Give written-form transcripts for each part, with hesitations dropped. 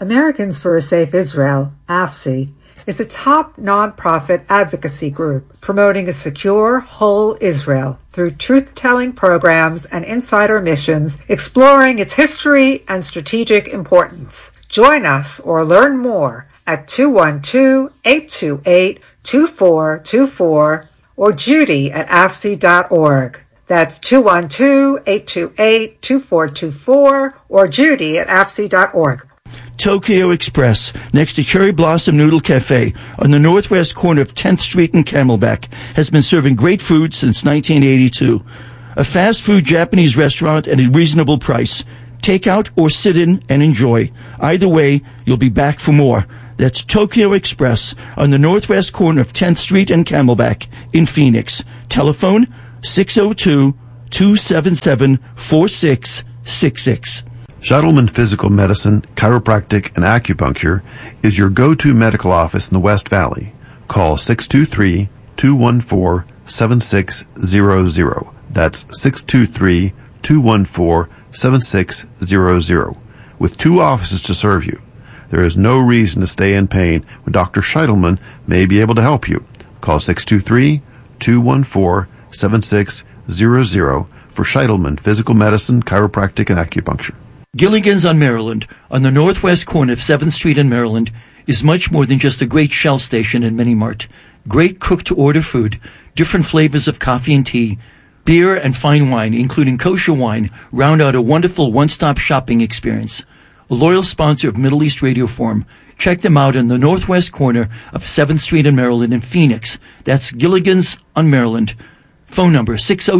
Americans for a Safe Israel, AFSI, is a top nonprofit advocacy group promoting a secure, whole Israel through truth-telling programs and insider missions exploring its history and strategic importance. Join us or learn more at 212-828-2424 or judy@afsi.org. That's 212-828-2424 or judy@afsi.org. Tokyo Express, next to Cherry Blossom Noodle Cafe on the northwest corner of 10th Street in Camelback, has been serving great food since 1982. A fast food Japanese restaurant at a reasonable price. Take out or sit in and enjoy. Either way, you'll be back for more. That's Tokyo Express on the northwest corner of 10th Street and Camelback in Phoenix. Telephone 602-277-4666. Scheitelman Physical Medicine, Chiropractic, and Acupuncture is your go-to medical office in the West Valley. Call 623-214-7600. That's 623-214-7600. With 2 offices to serve you. There is no reason to stay in pain when Dr. Scheitelman may be able to help you. Call 623-214-7600 for Scheitelman Physical Medicine, Chiropractic, and Acupuncture. Gilligan's on Maryland, on the northwest corner of 7th Street in Maryland, is much more than just a great Shell station and mini mart. Great cooked-to-order food, different flavors of coffee and tea, beer and fine wine, including kosher wine, round out a wonderful one-stop shopping experience. A loyal sponsor of Middle East Radio Forum. Check them out on the northwest corner of 7th Street in Maryland in Phoenix. That's Gilligan's on Maryland. Phone number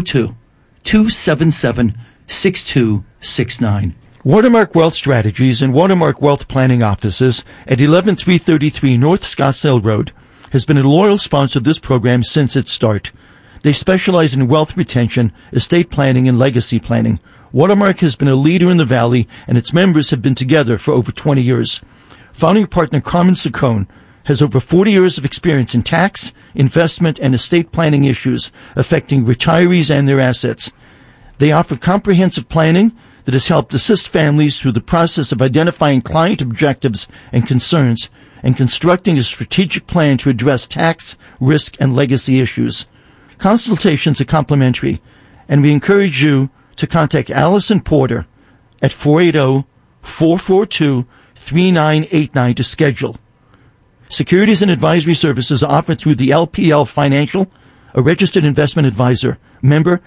602-277-6269. Watermark Wealth Strategies and Watermark Wealth Planning Offices at 11333 North Scottsdale Road has been a loyal sponsor of this program since its start. They specialize in wealth retention, estate planning, and legacy planning. Watermark has been a leader in the Valley, and its members have been together for over 20 years. Founding partner Carmen Saccone has over 40 years of experience in tax, investment, and estate planning issues affecting retirees and their assets. They offer comprehensive planning that has helped assist families through the process of identifying client objectives and concerns and constructing a strategic plan to address tax, risk, and legacy issues. Consultations are complimentary, and we encourage you to contact Allison Porter at 480-442-3989 to schedule. Securities and advisory services are offered through the LPL Financial, a registered investment advisor, member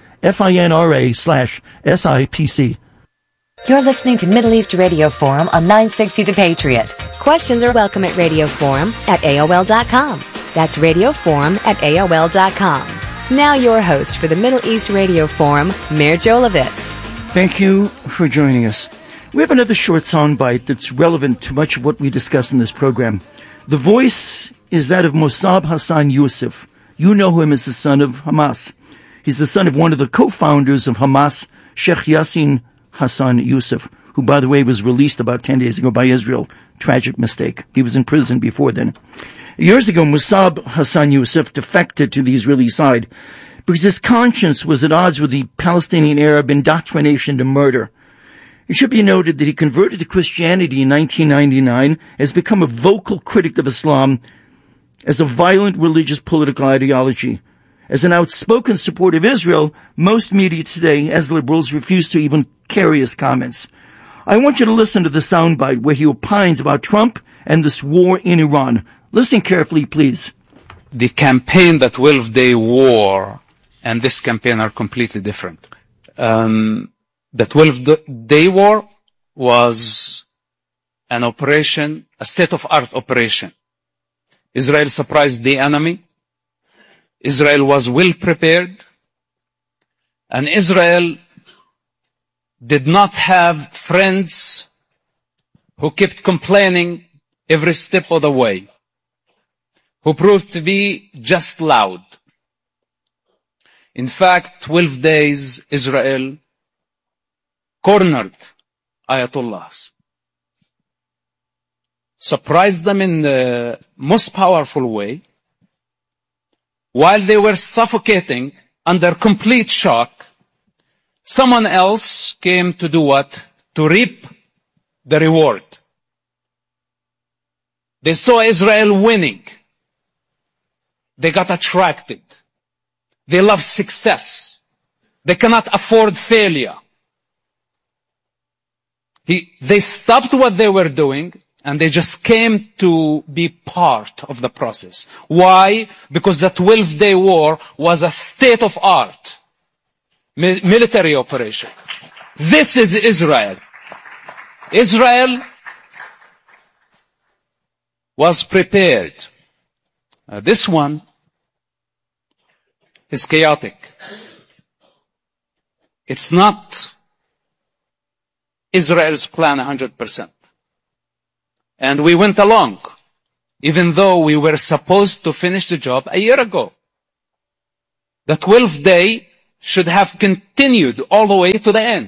FINRA/SIPC. You're listening to Middle East Radio Forum on 960 The Patriot. Questions are welcome at radioforum@AOL.com. That's radioforum@AOL.com. Now your host for the Middle East Radio Forum, Meir Jolovitz. Thank you for joining us. We have another short soundbite that's relevant to much of what we discuss in this program. The voice is that of Mossab Hassan Youssef. You know him as the son of Hamas. He's the son of one of the co-founders of Hamas, Sheikh Yassin Hassan Youssef, who, by the way, was released about 10 days ago by Israel. Tragic mistake. He was in prison before then. Years ago, Mossab Hassan Youssef defected to the Israeli side because his conscience was at odds with the Palestinian Arab indoctrination to murder. It should be noted that he converted to Christianity in 1999, has become a vocal critic of Islam as a violent religious political ideology. As an outspoken supporter of Israel, most media today, as liberals, refuse to even carry his comments. I want you to listen to the soundbite where he opines about Trump and this war in Iran. Listen carefully, please. The campaign, that 12-day war, and this campaign are completely different. The 12-day war was an operation, a state-of-art operation. Israel surprised the enemy. Israel was well prepared. And Israel did not have friends who kept complaining every step of the way, who proved to be just loud. In fact, 12 days, Israel cornered Ayatollahs, surprised them in the most powerful way. While they were suffocating under complete shock, someone else came to do what? To reap the reward. They saw Israel winning. They got attracted. They love success. They cannot afford failure. They stopped what they were doing and they just came to be part of the process. Why? Because the 12-day war was a state-of-art military operation. This is Israel. Israel was prepared. This one is chaotic. It's not Israel's plan 100%. And we went along, even though we were supposed to finish the job a year ago. The 12th day should have continued all the way to the end.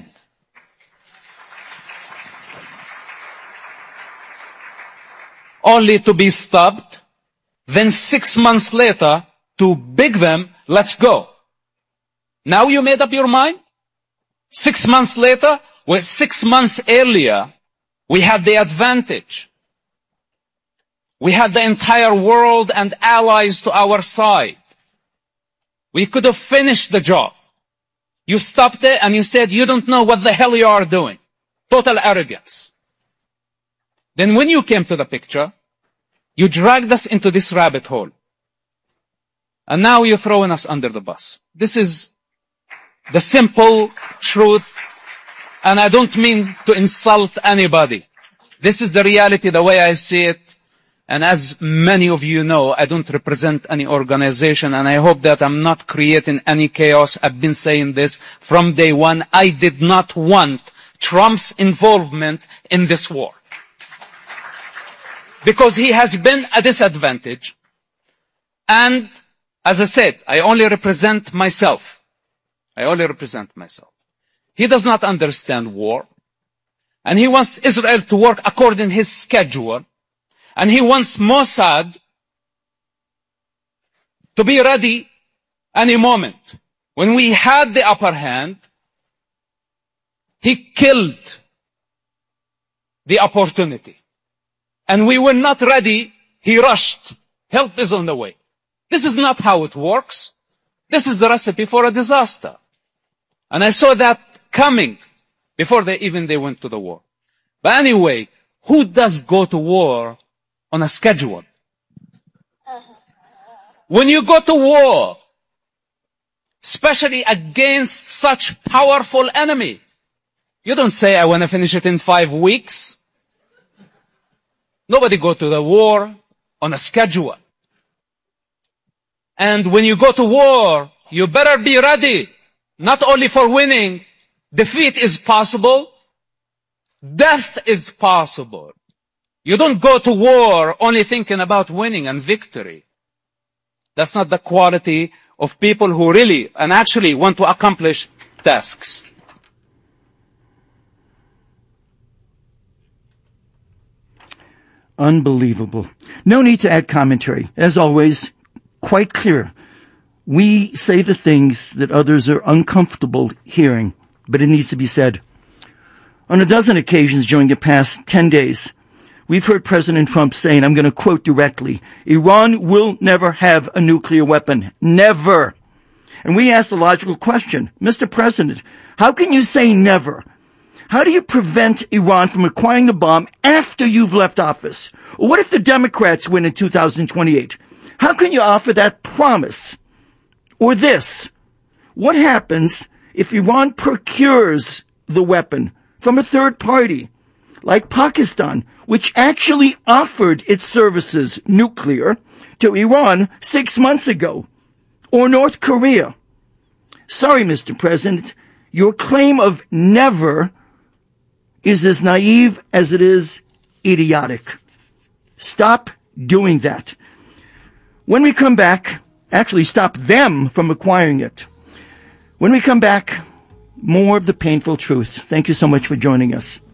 Only to be stopped, then 6 months later to beg them, let's go. Now you made up your mind? 6 months later? Well, 6 months earlier, we had the advantage. We had the entire world and allies to our side. We could have finished the job. You stopped it and you said, you don't know what the hell you are doing. Total arrogance. Then when you came to the picture, you dragged us into this rabbit hole. And now you're throwing us under the bus. This is the simple truth. And I don't mean to insult anybody. This is the reality, the way I see it. And as many of you know, I don't represent any organization, and I hope that I'm not creating any chaos. I've been saying this from day one. I did not want Trump's involvement in this war. Because he has been a disadvantage. And, as I said, I only represent myself. He does not understand war. And he wants Israel to work according to his schedule. And he wants Mossad to be ready any moment. When we had the upper hand, he killed the opportunity. And we were not ready, he rushed. Help is on the way. This is not how it works. This is the recipe for a disaster. And I saw that coming before they went to the war. But anyway, who does go to war on a schedule? When you go to war, especially against such powerful enemy, you don't say, I want to finish it in 5 weeks. Nobody go to the war on a schedule. And when you go to war, you better be ready, not only for winning. Defeat is possible. Death is possible. You don't go to war only thinking about winning and victory. That's not the quality of people who really and actually want to accomplish tasks. Unbelievable. No need to add commentary. As always, quite clear. We say the things that others are uncomfortable hearing, but it needs to be said. On a dozen occasions during the past 10 days, we've heard President Trump saying, I'm going to quote directly, Iran will never have a nuclear weapon. Never. And we asked the logical question, Mr. President, how can you say never? How do you prevent Iran from acquiring the bomb after you've left office? Or what if the Democrats win in 2028? How can you offer that promise? Or this, what happens if Iran procures the weapon from a third party, like Pakistan, which actually offered its services, nuclear, to Iran 6 months ago, or North Korea? Sorry, Mr. President, your claim of never is as naive as it is idiotic. Stop doing that. When we come back, actually stop them from acquiring it. When we come back, more of the painful truth. Thank you so much for joining us.